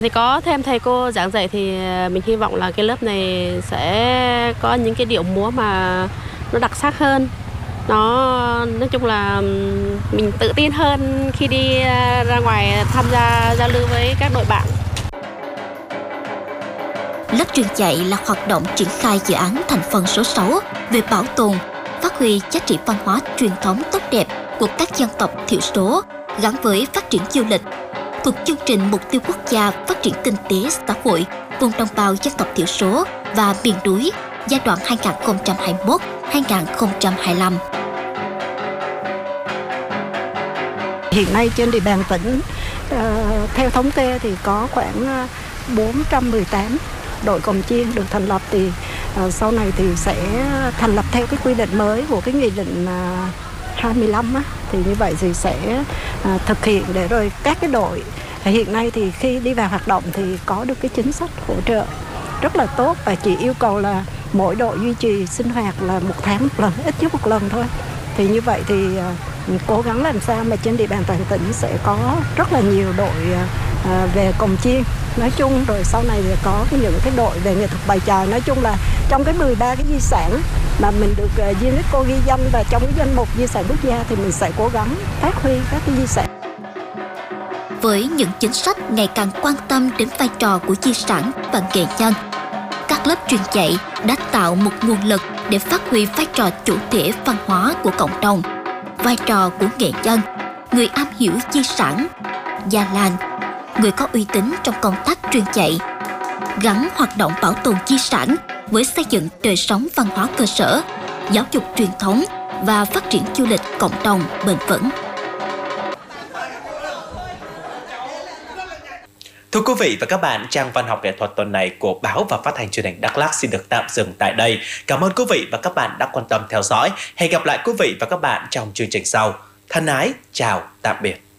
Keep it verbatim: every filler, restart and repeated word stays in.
Thì có thêm thầy cô giảng dạy thì mình hy vọng là cái lớp này sẽ có những cái điệu múa mà nó đặc sắc hơn. Nó nói chung là mình tự tin hơn khi đi ra ngoài tham gia giao lưu với các đội bạn. Lớp truyền dạy là hoạt động triển khai dự án thành phần số sáu về bảo tồn, phát huy giá trị văn hóa truyền thống tốt đẹp của các dân tộc thiểu số gắn với phát triển du lịch, thuộc chương trình Mục tiêu Quốc gia Phát triển Kinh tế Xã hội vùng đồng bào dân tộc thiểu số và miền núi giai đoạn hai nghìn không trăm hai mươi mốt đến hai nghìn không trăm hai mươi lăm. Hiện nay trên địa bàn tỉnh, uh, theo thống kê thì có khoảng bốn trăm mười tám đội cồng chiêng được thành lập, thì uh, sau này thì sẽ thành lập theo cái quy định mới của cái nghị định uh, hai mươi lăm á, thì như vậy thì sẽ uh, thực hiện để rồi các cái đội hiện nay thì khi đi vào hoạt động thì có được cái chính sách hỗ trợ rất là tốt, và chỉ yêu cầu là mỗi đội duy trì sinh hoạt là một tháng một lần, ít nhất một lần thôi. Thì như vậy thì uh, cố gắng làm sao mà trên địa bàn toàn tỉnh sẽ có rất là nhiều đội uh, về cồng chiêng nói chung, rồi sau này thì có những cái đội về nghệ thuật bài chòi. Nói chung là trong cái mười ba cái di sản mà mình được uh, UNESCO ghi danh và trong cái danh mục di sản quốc gia thì mình sẽ cố gắng phát huy các cái di sản. Với những chính sách ngày càng quan tâm đến vai trò của di sản và nghệ nhân, các lớp truyền dạy đã tạo một nguồn lực để phát huy vai trò chủ thể văn hóa của cộng đồng, vai trò của nghệ nhân, người am hiểu di sản, già làng, người có uy tín trong công tác truyền dạy, gắn hoạt động bảo tồn di sản với xây dựng đời sống văn hóa cơ sở, giáo dục truyền thống và phát triển du lịch cộng đồng bền vững. Thưa quý vị và các bạn, trang văn học nghệ thuật tuần này của Báo và Phát thanh Truyền hình Đắk Lắk xin được tạm dừng tại đây. Cảm ơn quý vị và các bạn đã quan tâm theo dõi. Hẹn gặp lại quý vị và các bạn trong chương trình sau. Thân ái, chào, tạm biệt.